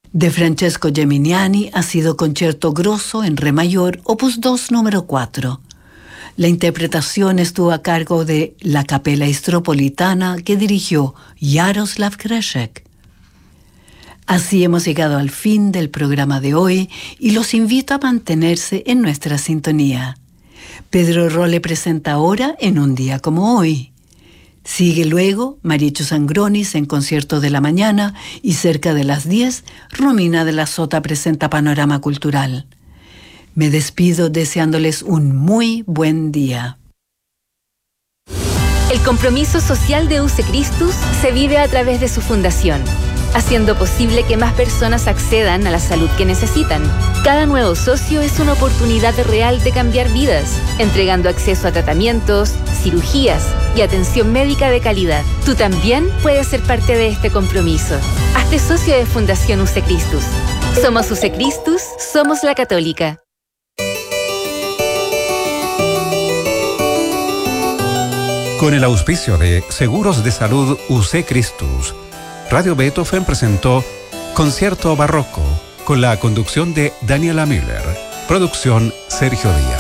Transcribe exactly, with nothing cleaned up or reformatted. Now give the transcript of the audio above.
De Francesco Geminiani ha sido Concierto Grosso en Re mayor, opus dos, número cuatro. La interpretación estuvo a cargo de la Capella Istropolitana que dirigió Jaroslav Kreshek. Así hemos llegado al fin del programa de hoy y los invito a mantenerse en nuestra sintonía. Pedro Rolle presenta ahora En un día como hoy. Sigue luego Marichu Sangronis en Concierto de la Mañana y cerca de las diez, Romina de la Sota presenta Panorama Cultural. Me despido deseándoles un muy buen día. El compromiso social de U C Christus se vive a través de su fundación, haciendo posible que más personas accedan a la salud que necesitan. Cada nuevo socio es una oportunidad real de cambiar vidas, entregando acceso a tratamientos, cirugías y atención médica de calidad. Tú también puedes ser parte de este compromiso. Hazte socio de Fundación U C Christus. Somos U C Christus, somos la Católica. Con el auspicio de Seguros de Salud U C Christus, Radio Beethoven presentó Concierto Barroco con la conducción de Daniela Miller. Producción Sergio Díaz.